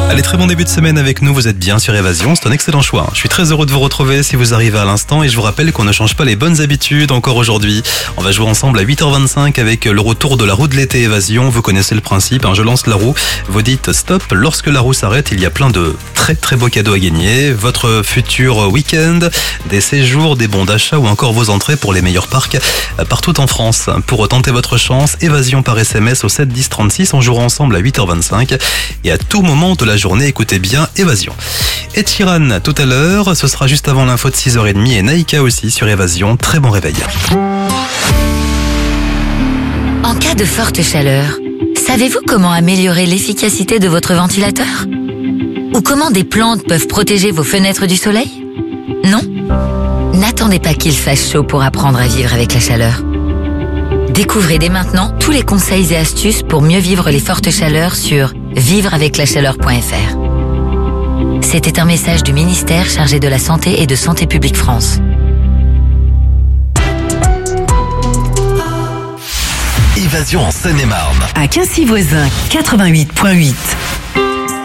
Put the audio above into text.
Allez, très bon début de semaine avec nous, vous êtes bien sur Évasion, c'est un excellent choix. Je suis très heureux de vous retrouver si vous arrivez à l'instant et je vous rappelle qu'on ne change pas les bonnes habitudes encore aujourd'hui. On va jouer ensemble à 8h25 avec le retour de la roue de l'été Évasion. Vous connaissez le principe, je lance la roue, vous dites stop, lorsque la roue s'arrête, il y a plein de très beaux cadeaux à gagner. Votre futur week-end, des séjours, des bons d'achat ou encore vos entrées pour les meilleurs parcs partout en France. Pour tenter votre chance, Évasion par SMS au 7 10 36, on jouera ensemble à 8h25 et à tout moment de la journée, écoutez bien Évasion. Et Sheeran tout à l'heure, ce sera juste avant l'info de 6h30 et Naïka aussi sur Évasion. Très bon réveil. En cas de forte chaleur, savez-vous comment améliorer l'efficacité de votre ventilateur? Ou comment des plantes peuvent protéger vos fenêtres du soleil? Non? N'attendez pas qu'il fasse chaud pour apprendre à vivre avec la chaleur. Découvrez dès maintenant tous les conseils et astuces pour mieux vivre les fortes chaleurs sur vivreaveclachaleur.fr. C'était un message du ministère chargé de la Santé et de Santé publique France. Évasion en Seine-et-Marne. À Quincy-Voisin, 88.8.